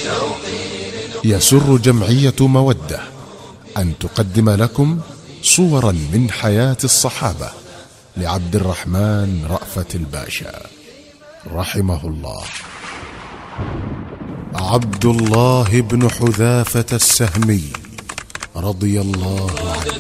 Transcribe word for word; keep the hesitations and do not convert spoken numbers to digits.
يسر جمعية مودة أن تقدم لكم صورا من حياة الصحابة لعبد الرحمن رأفت الباشا رحمه الله. عبد الله بن حذافة السهمي رضي الله عنه